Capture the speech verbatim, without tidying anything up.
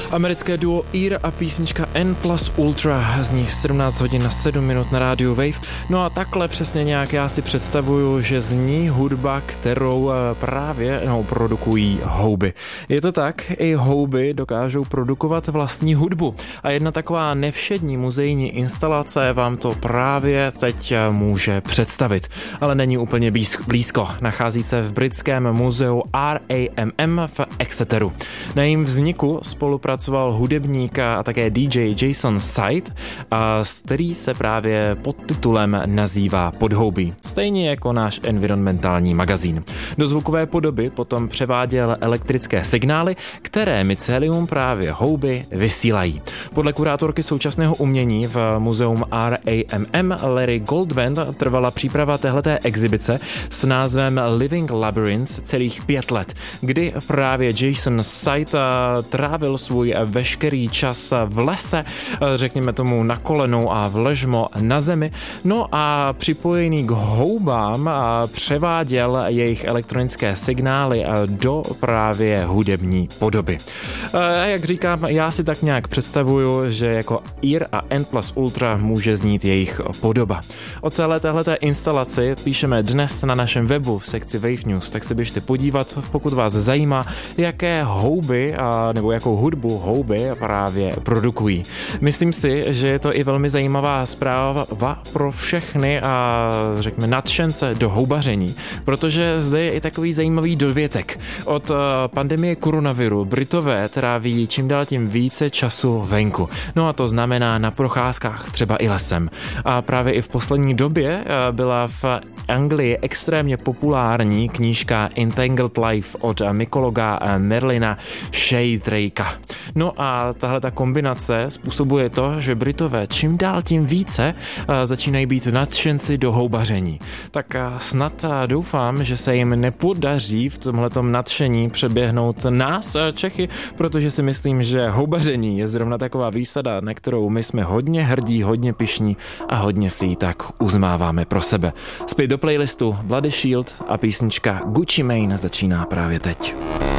Americké duo Ear a písnička N plus Ultra, z nich sedmnáct hodin na sedm minut na rádiu Wave. No a takhle přesně nějak já si představuju, že zní hudba, kterou právě no, produkují houby. Je to tak, i houby dokážou produkovat vlastní hudbu. A jedna taková nevšední muzejní instalace vám to právě teď může představit. Ale není úplně blízko. Nachází se v britském muzeu R A M M v Exeteru. Na jejím vzniku spolupracoval hudebník a také D J Jason Sight, a který se právě pod titulem nazývá Podhoubí, stejně jako náš environmentální magazín. Do zvukové podoby potom převáděl elektrické signály, které mycelium právě houby vysílají. Podle kurátorky současného umění v muzeum R A M M Larry Goldband trvala příprava téhleté exibice s názvem Living Labyrinths celých pět let, kdy právě Jason Sight trávil svůj veškerý čas v lese, řekněme tomu na kolenou a v ležmo na zemi, no a připojený k houbám převáděl jejich elektronické signály do právě hudební podoby. A jak říkám, já si tak nějak představuju, že jako Ear a N plus Ultra může znít jejich podoba. O celé téhleté instalaci píšeme dnes na našem webu v sekci Wave News, tak se běžte podívat, pokud vás zajímá, jaké houby a, nebo jakou hudbu houby právě produkují. Myslím si, že je to i velmi zajímavá zpráva pro všechny a řekněme nadšence do houbaření, protože zde je i takový zajímavý dovětek. Od pandemie koronaviru Britové tráví čím dál tím více času venku. No a to znamená na procházkách, třeba i lesem. A právě i v poslední době byla v Anglii extrémně populární knížka Entangled Life od mykologa Merlina Sheldrake'a. No a tahle ta kombinace způsobuje to, že Britové čím dál tím více začínají být nadšenci do houbaření. Tak snad doufám, že se jim nepodaří v tomhletom nadšení přeběhnout nás, Čechy, protože si myslím, že houbaření je zrovna taková výsada, na kterou my jsme hodně hrdí, hodně pyšní a hodně si ji tak uzmáváme pro sebe. Zpět do playlistu Bloody Shield a písnička Gucci Mane začíná právě teď.